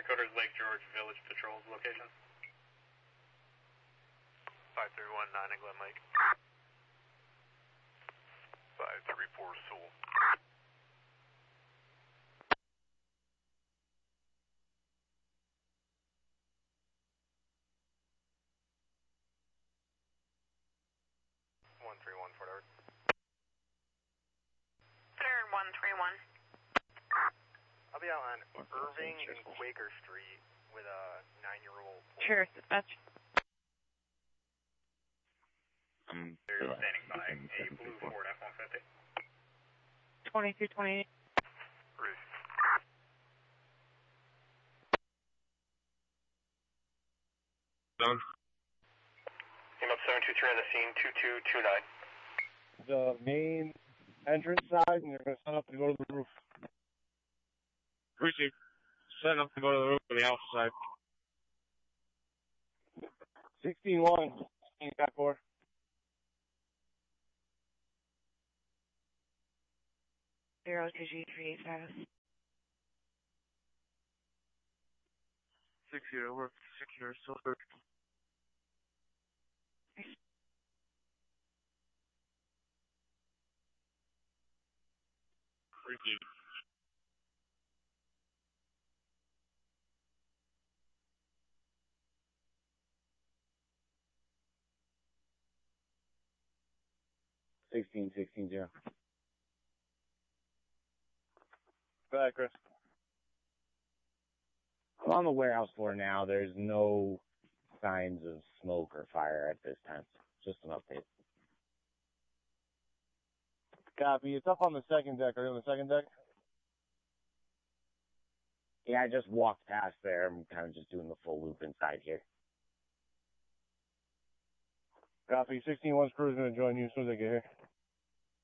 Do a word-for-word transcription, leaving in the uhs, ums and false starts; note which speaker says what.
Speaker 1: Coder's Lake George Village Patrol's location.
Speaker 2: five three one nine in Glen Lake. five three four Sewell. one three one Fort Edward.
Speaker 3: Third one three one.
Speaker 2: I'll be out on Irving and Quaker Street with a nine-year-old.
Speaker 3: Sure, dispatch.
Speaker 4: Um,
Speaker 1: They're standing by a blue Ford F one fifty.
Speaker 3: twenty-two twenty-eight.
Speaker 2: Ruth.
Speaker 4: Done.
Speaker 2: Came up seven two three on the scene, two two two nine.
Speaker 5: The main entrance side, and you're going to set up to go to the roof.
Speaker 4: Received. Setting up to go to the roof on the alpha side.
Speaker 5: sixteen one, got four.
Speaker 3: Zero two G three eight five.
Speaker 4: Six here, we're six here, still third. Received.
Speaker 5: Sixteen, sixteen, zero. Go ahead, Chris. I'm on the warehouse floor now. There's no signs of smoke or fire at this time. Just an update. Copy. It's up on the second deck. Are you on the second deck? Yeah, I just walked past there. I'm kind of just doing the full loop inside here. Copy. sixteen one's crew's going to join you as soon as I get here.